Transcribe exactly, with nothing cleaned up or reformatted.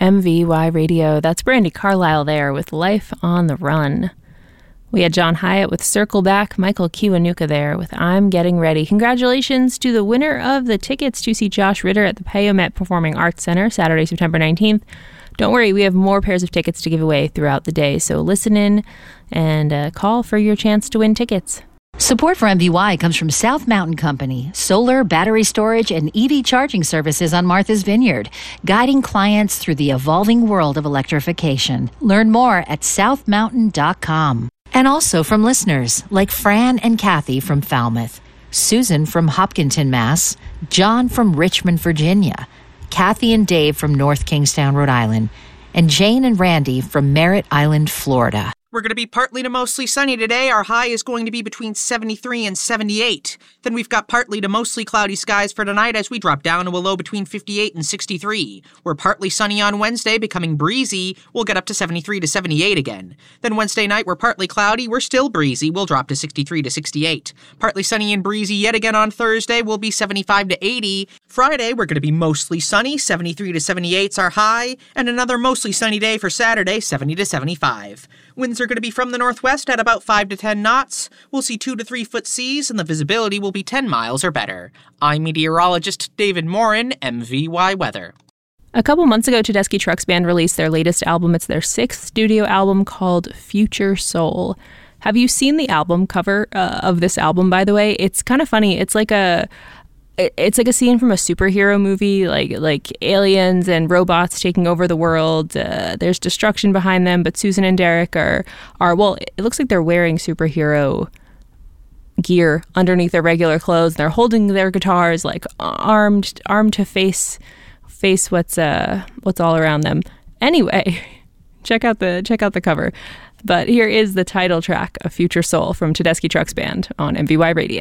M V Y Radio. That's Brandi Carlile there with Life on the Run. We had John Hyatt with Circle Back, Michael Kiwanuka there with I'm Getting Ready. Congratulations to the winner of the tickets to see Josh Ritter at the Payomet Performing Arts Center Saturday, September nineteenth. Don't worry, we have more pairs of tickets to give away throughout the day, so listen in and uh, call for your chance to win tickets. Support for M V Y comes from South Mountain Company, solar, battery storage, and E V charging services on Martha's Vineyard, guiding clients through the evolving world of electrification. Learn more at south mountain dot com. And also from listeners like Fran and Kathy from Falmouth, Susan from Hopkinton, Mass., John from Richmond, Virginia, Kathy and Dave from North Kingstown, Rhode Island, and Jane and Randy from Merritt Island, Florida. We're going to be partly to mostly sunny today. Our high is going to be between seventy-three and seventy-eight. Then we've got partly to mostly cloudy skies for tonight as we drop down to a low between fifty-eight and sixty-three. We're partly sunny on Wednesday, becoming breezy. We'll get up to seventy-three to seventy-eight again. Then Wednesday night, we're partly cloudy. We're still breezy. We'll drop to sixty-three to sixty-eight. Partly sunny and breezy yet again on Thursday. We'll be seventy-five to eighty. Friday, we're going to be mostly sunny. seventy-three to seventy-eight's our high. And another mostly sunny day for Saturday, seventy to seventy-five. Winds are going to be from the northwest at about five to ten knots. We'll see two to three foot seas, and the visibility will be ten miles or better. I'm meteorologist David Morin, M V Y Weather. A couple months ago, Tedeschi Trucks Band released their latest album. It's their sixth studio album called Future Soul. Have you seen the album cover uh, of this album, by the way? It's kind of funny. It's like a... It's like a scene from a superhero movie, like like aliens and robots taking over the world. Uh, there's destruction behind them, but Susan and Derek are, are, well, it looks like they're wearing superhero gear underneath their regular clothes. They're holding their guitars, like armed armed to face face what's uh what's all around them. Anyway, check out the check out the cover. But here is the title track of Future Soul from Tedeschi Trucks Band on M V Y Radio.